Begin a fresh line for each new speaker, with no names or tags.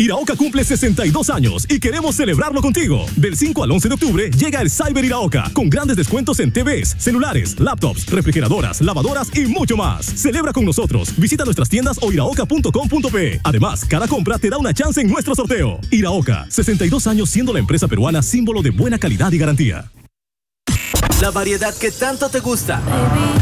Iraoka cumple 62 años y queremos celebrarlo contigo. Del 5 al 11 de octubre llega el Cyber Iraoka con grandes descuentos en TVs, celulares, laptops, refrigeradoras, lavadoras y mucho más. Celebra con nosotros. Visita nuestras tiendas o iraoka.com.pe. Además, cada compra te da una chance en nuestro sorteo. Iraoka, 62 años siendo la empresa peruana símbolo de buena calidad y garantía.
La variedad que tanto te gusta.